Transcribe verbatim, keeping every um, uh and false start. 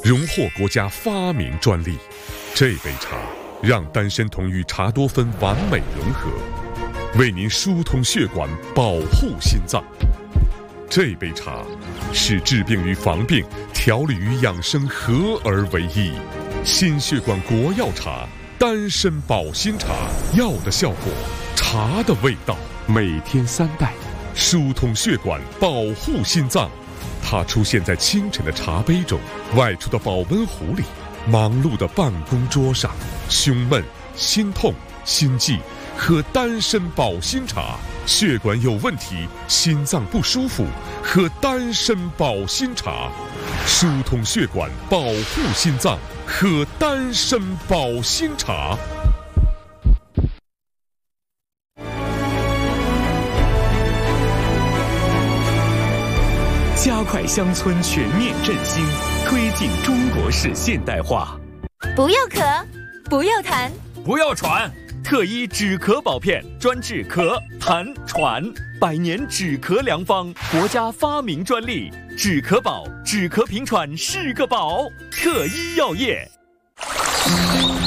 荣获国家发明专利。这杯茶让丹参酮与茶多酚完美融合，为您疏通血管，保护心脏。这杯茶是治病与防病、调理与养生合而为一。心血管国药茶，丹参保心茶，药的效果，茶的味道。每天三袋，疏通血管，保护心脏。它出现在清晨的茶杯中，外出的保温壶里，忙碌的办公桌上。胸闷、心痛、心悸，喝丹参保心茶。血管有问题，心脏不舒服，喝丹参保心茶。疏通血管，保护心脏，喝丹参保心茶。 加快乡村全面振兴，推进中国式现代化。 不要咳，不要痰， 不要喘，特医止咳保片专治咳、痰、喘，百年止咳良方，国家发明专利，止咳宝，止咳平喘是个宝。特医药业。